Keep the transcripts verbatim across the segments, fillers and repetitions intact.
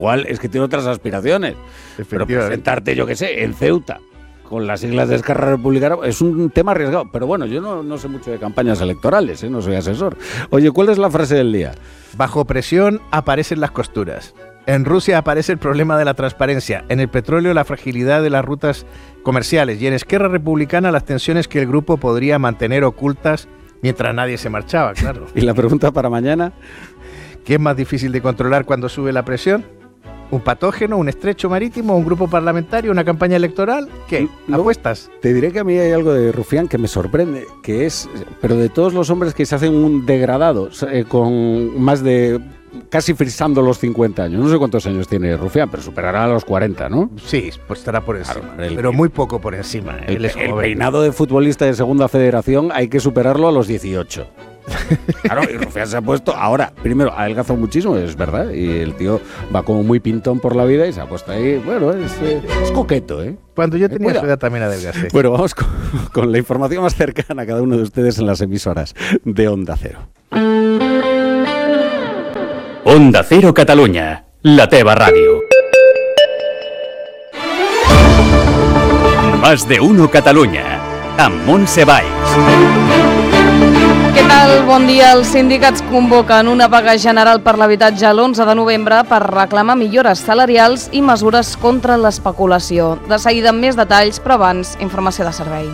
Igual es que tiene otras aspiraciones. Pero presentarte, yo qué sé, en Ceuta, con las siglas de Esquerra Republicana, es un tema arriesgado. Pero bueno, yo no, no sé mucho de campañas electorales, ¿eh? No soy asesor. Oye, ¿cuál es la frase del día? Bajo presión aparecen las costuras. En Rusia aparece el problema de la transparencia, en el petróleo la fragilidad de las rutas comerciales y en Esquerra Republicana las tensiones que el grupo podría mantener ocultas mientras nadie se marchaba, claro. ¿Y la pregunta para mañana? ¿Qué es más difícil de controlar cuando sube la presión? ¿Un patógeno, un estrecho marítimo, un grupo parlamentario, una campaña electoral? ¿Qué? Luego, ¿apuestas? Te diré que a mí hay algo de Rufián que me sorprende, que es, pero de todos los hombres que se hacen un degradado, eh, con más de, casi frisando los cincuenta años, no sé cuántos años tiene Rufián, pero superará a los cuarenta, ¿no? Sí, pues estará por encima, claro, el, pero muy poco por encima. El, Él es el peinado de futbolista de segunda federación hay que superarlo a los dieciocho. Claro, y Rufián se ha puesto, ahora, primero, ha adelgazado muchísimo, es verdad, y el tío va como muy pintón por la vida y se ha puesto ahí, bueno, es, eh, es coqueto, ¿eh? Cuando yo tenía su edad también adelgacé. Bueno, vamos con, con la información más cercana a cada uno de ustedes en las emisoras de Onda Cero. Onda Cero Catalunya, la teva ràdio. Más de uno Catalunya, amb Montse Valls. Què tal? Bon dia. Els sindicats convoquen una vaga general per l'habitatge l'onze de novembre per reclamar millores salarials i mesures contra l'especulació. De seguida amb més detalls, però abans, informació de servei.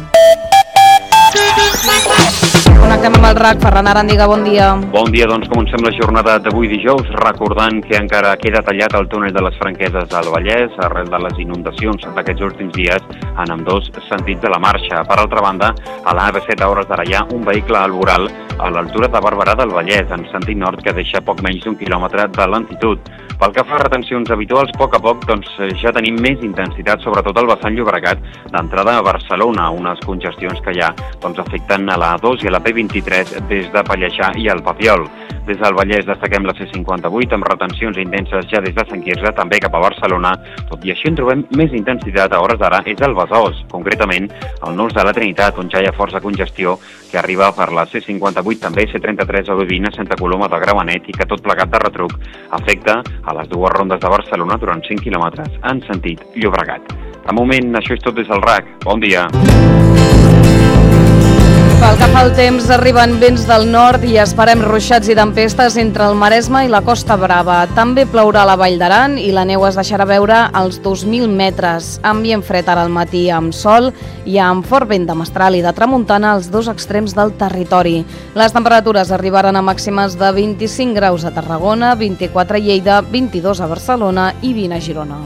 Connectem amb el R A C. Ferran Arandiga, bon dia. Bon dia, doncs comencem la jornada d'avui dijous, recordant que encara queda tallat el túnel de les Franqueses del Vallès arrel de les inundacions d'aquests últims dies en ambdós sentits de la marxa. Per altra banda, a l'A B set a hores d'ara hi ha un vehicle al voral a l'altura de Barberà del Vallès, en sentit nord, que deixa poc menys d'un quilòmetre de lentitud. Pel que fa a retencions habituals, a poc a poc doncs, ja tenim més intensitat, sobretot al vessant Llobregat, d'entrada a Barcelona, unes congestions que ja doncs, afecten a la A dos i a la P vint-i-tres des de Pallejà i el Papiol. Des del Vallès destaquem la C cinquanta-vuit amb retencions intenses ja des de Sant Quirze, també cap a Barcelona. Tot i així en trobem més intensitat a hores d'ara és al Besòs, concretament al Nus de la Trinitat, on ja hi ha força congestió que arriba per la C cinquanta-vuit, també C trenta-tres a Bovina, Santa Coloma de Gramenet i que tot plegat de retruc afecta a les dues rondes de Barcelona durant cinc quilòmetres en sentit Llobregat. De moment, això és tot des del R A C. Bon dia. Pel que fa al temps, arriben vents del nord i esperem ruixats i tempestes entre el Maresme i la Costa Brava. També plourà a la Vall d'Aran i la neu es deixarà veure als dos mil metres. Ambient fred ara al matí amb sol i amb fort vent de mestral i de tramuntana als dos extrems del territori. Les temperatures arribaran a màximes de vint-i-cinc graus a Tarragona, vint-i-quatre a Lleida, vint-i-dos a Barcelona i vint a Girona.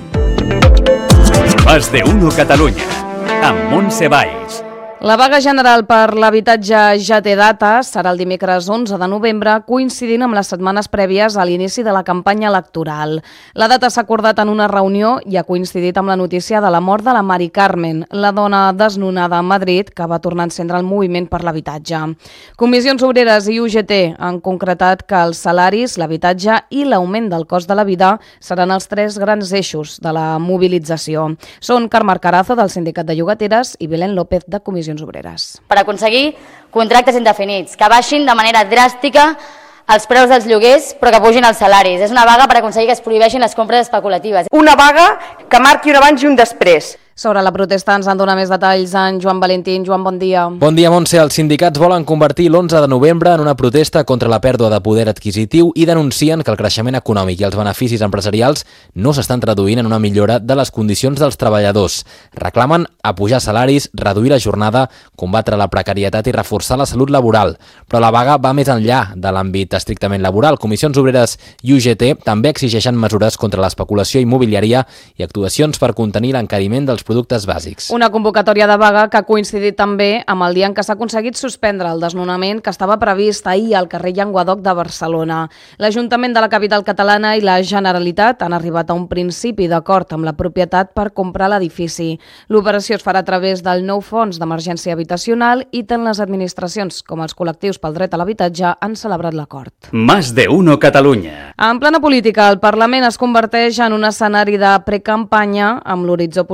Más de uno Catalunya, amb Montse Valls. La vaga general per l'habitatge ja té data, serà el dimecres onze de novembre, coincidint amb les setmanes prèvies a l'inici de la campanya electoral. La data s'ha acordat en una reunió i ha coincidit amb la notícia de la mort de la Mari Carmen, la dona desnonada a Madrid que va tornar a encendre el moviment per l'habitatge. Comissions Obreres i U G T han concretat que els salaris, l'habitatge i l'augment del cost de la vida seran els tres grans eixos de la mobilització. Són Carme Carazo, del Sindicat de Llogateres, i Belén López, de Comissions Obreres. Per aconseguir contractes indefinits, que baixin de manera dràstica els preus dels lloguers però que pugin els salaris. És una vaga per aconseguir que es prohibeixin les compres especulatives. Una vaga que marqui un abans i un després. Sobre la protesta ens en dona més detalls en Joan Valentín. Joan, bon dia. Bon dia, Montse. Els sindicats volen convertir l'onze de novembre en una protesta contra la pèrdua de poder adquisitiu i denuncien que el creixement econòmic i els beneficis empresarials no s'estan traduint en una millora de les condicions dels treballadors. Reclamen apujar salaris, reduir la jornada, combatre la precarietat i reforçar la salut laboral. Però la vaga va més enllà de l'àmbit estrictament laboral. Comissions Obreres i U G T també exigeixen mesures contra l'especulació immobiliària i actuacions per contenir l'encariment dels productes bàsics. Una convocatòria de vaga que ha coincidit també amb el dia en què s'ha aconseguit suspendre el desnonament que estava previst ahir al carrer Llenguadoc de Barcelona. L'Ajuntament de la capital catalana i la Generalitat han arribat a un principi d'acord amb la propietat per comprar l'edifici. L'operació es farà a través del nou fons d'emergència habitacional i tant les administracions com els col·lectius pel dret a l'habitatge han celebrat l'acord. Más de uno Catalunya. En plena política, el Parlament es converteix en un escenari de precampanya amb l'horitzó posat en les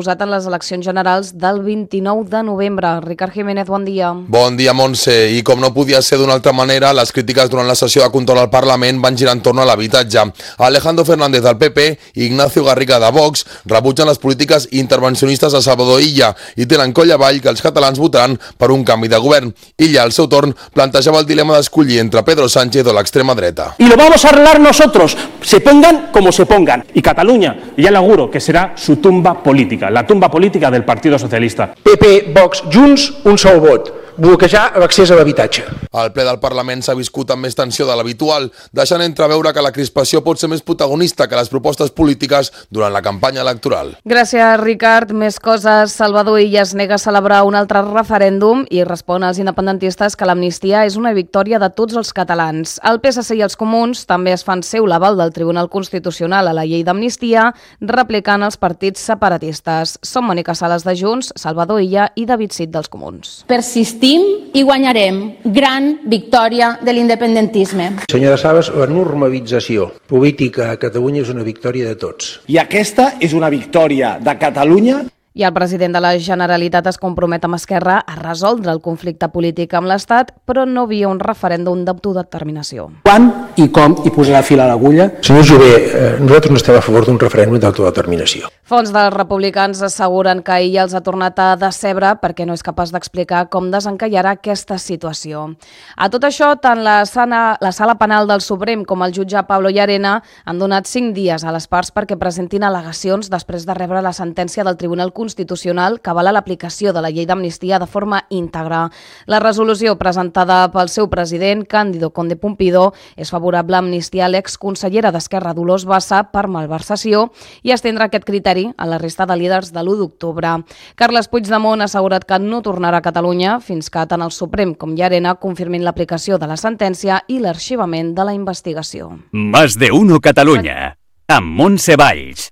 les eleccions generals del vint-i-nou de novembre. Ricard Jiménez, bon dia. Bon dia, Montse. I com no podia ser d'una altra manera, les crítiques durant la sessió de control al Parlament van girar entorn a l'habitatge. Alejandro Fernández del P P i Ignacio Garriga de Vox rebutgen les polítiques intervencionistes de Salvador Illa i tenen coll avall que els catalans votaran per un canvi de govern. Illa, al seu torn, plantejava el dilema d'escollir entre Pedro Sánchez o l'extrema dreta. Y lo vamos a arreglar nosotros, se pongan como se pongan. Y Cataluña, ya le auguro que será su tumba política, la tumba política del Partido Socialista. P P, Vox, Junts, un sol vot. Bloquejar l'accés a l'habitatge. El ple del Parlament s'ha viscut amb més tensió de l'habitual, deixant entreveure que la crispació pot ser més protagonista que les propostes polítiques durant la campanya electoral. Gràcies, Ricard. Més coses. Salvador Illa es nega a celebrar un altre referèndum i respon als independentistes que l'amnistia és una victòria de tots els catalans. El P S C i els comuns també es fan seu l'aval del Tribunal Constitucional a la llei d'amnistia, replicant els partits separatistes. Són Mònica Sales de Junts, Salvador Illa i David Cid dels comuns. Persistim i guanyarem. Gran victòria de l'independentisme. Senyora Sales, la normalització política a Catalunya és una victòria de tots. I aquesta és una victòria de Catalunya. I el president de la Generalitat es compromet amb Esquerra a resoldre el conflicte polític amb l'Estat, però no via un referèndum d'autodeterminació. Quan i com hi posarà fil a l'agulla? Senyor Jové, eh, nosaltres no estem a favor d'un referèndum d'autodeterminació. Fons dels republicans asseguren que Illa els ha tornat a decebre perquè no és capaç d'explicar com desencallarà aquesta situació. A tot això, tant la sala, la sala penal del Suprem com el jutge Pablo Llarena han donat cinc dies a les parts perquè presentin al·legacions després de rebre la sentència del Tribunal Constitucional que avala l'aplicació de la llei d'amnistia de forma íntegra. La resolució presentada pel seu president, Cándido Conde Pumpido, és favorable a amnistiar l'exconsellera d'Esquerra Dolors Bassa per malversació i estendre aquest criteri a la resta de líders de l'u d'octubre. Carles Puigdemont ha assegurat que no tornarà a Catalunya fins que tant el Suprem com Llarena confirmin l'aplicació de la sentència i l'arxivament de la investigació. Más de uno Catalunya, amb Montse Valls.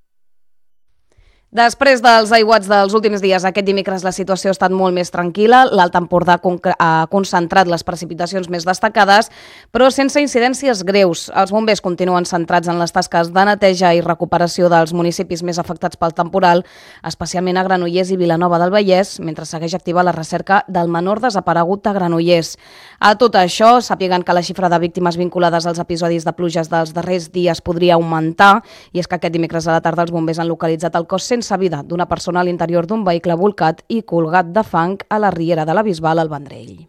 Després dels aiguats dels últims dies, aquest dimecres la situació ha estat molt més tranquil·la. L'Alt Empordà ha concentrat les precipitacions més destacades, però sense incidències greus. Els bombers continuen centrats en les tasques de neteja i recuperació dels municipis més afectats pel temporal, especialment a Granollers i Vilanova del Vallès, mentre segueix activa la recerca del menor desaparegut a Granollers. A tot això, sàpiguen que la xifra de víctimes vinculades als episodis de pluges dels darrers dies podria augmentar, i és que aquest dimecres a la tarda els bombers han localitzat el cos sense vida d'una persona a l'interior d'un vehicle volcat i colgat de fang a la riera de la Bisbal al Vendrell.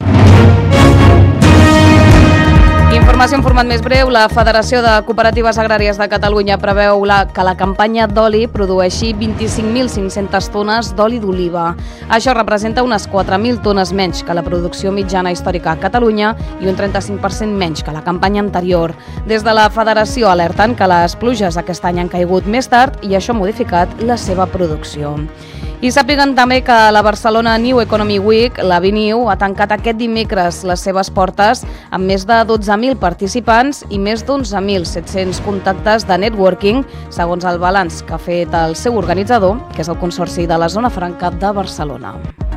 Informació en format més breu. La Federació de Cooperatives Agràries de Catalunya preveu la, que la campanya d'oli produeixi vint-i-cinc mil cinc-centes tones d'oli d'oliva. Això representa unes quatre mil tones menys que la producció mitjana històrica a Catalunya i un trenta-cinc per cent menys que la campanya anterior. Des de la Federació alerten que les pluges aquest any han caigut més tard i això ha modificat la seva producció. I sàpiguen també que la Barcelona New Economy Week, la BNew, ha tancat aquest dimecres les seves portes amb més de dotze mil participants i més d'onze mil set-cents contactes de networking, segons el balanç que ha fet el seu organitzador, que és el Consorci de la Zona Franca de Barcelona.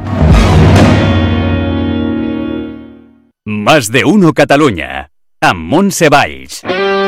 Más de uno Catalunya, amb Montse Valls.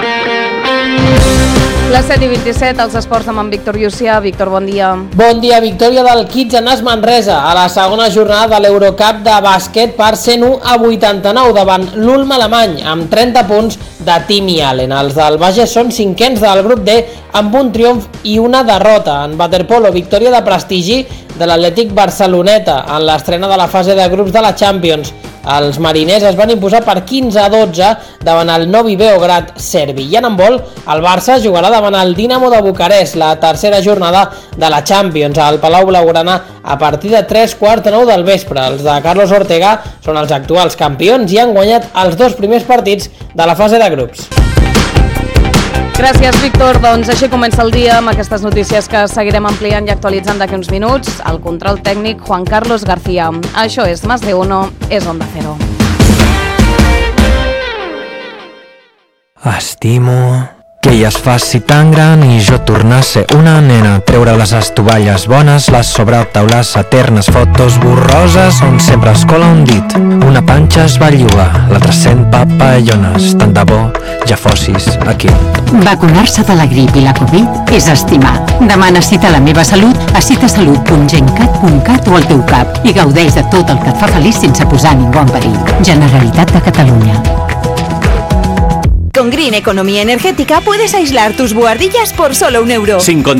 Les set i vint-i-set, als esports amb en Víctor Llucià. Víctor, bon dia. Bon dia, victòria del Kitchener Manresa a la segona jornada de l'Eurocup de bàsquet per cent u a vuitanta-nou davant l'Ulm alemany amb trenta punts de Timmy Allen. Els del Bages són cinquens del grup D amb un triomf i una derrota. En waterpolo, victòria de prestigi de l'Atlètic Barceloneta en l'estrena de la fase de grups de la Champions. Els mariners es van imposar per quinze a dotze davant el Novi Beograd serbi. I en handbol, el Barça jugarà davant el Dinamo de Bucarest, la tercera jornada de la Champions, al Palau Blaugrana a partir de tres quarts de nou del vespre. Els de Carlos Ortega són els actuals campions i han guanyat els dos primers partits de la fase de grups. Gràcies, Víctor. Doncs així comença el dia amb aquestes notícies que seguirem ampliant i actualitzant d'aquí uns minuts. El control tècnic, Juan Carlos García. Això és Más de Uno, és Onda Cero. Estimo que ella es faci tan gran i jo tornar a ser una nena, treure les estovalles bones, les sobretaules eternes, fotos borroses on sempre es cola un dit, una panxa es belluga, l'altra sent papallones, tant de bo ja fossis aquí. Vacunar-se de la grip i la Covid és estimar. Demana cita a la meva salut a citasalut punt gencat punt cat o al teu cap i gaudeix de tot el que et fa feliç sense posar ningú en perill. Generalitat de Catalunya. Con Green Economía Energética puedes aislar tus buhardillas por solo un euro. Sin condiciones.